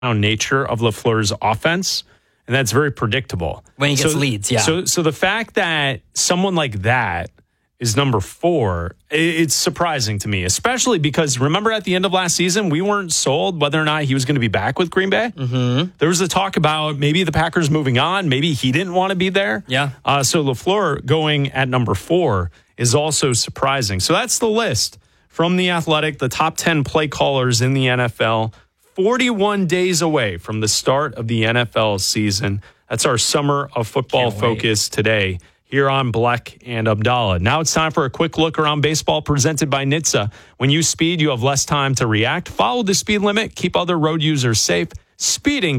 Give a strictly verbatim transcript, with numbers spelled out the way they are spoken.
nature of LaFleur's offense, and that's very predictable. When he gets so, leads, yeah. So, so the fact that someone like that is number four, it's surprising to me, especially because remember at the end of last season, we weren't sold whether or not he was going to be back with Green Bay. Mm-hmm. There was a talk about maybe the Packers moving on. Maybe he didn't want to be there. Yeah. Uh, so LaFleur going at number four is also surprising. So that's the list from The Athletic, the top ten play callers in the N F L, forty-one days away from the start of the N F L season. That's our Summer of Football focus today here on Bleck and Abdallah. Now it's time for a quick look around baseball presented by N H T S A. When you speed, you have less time to react. Follow the speed limit. Keep other road users safe. Speeding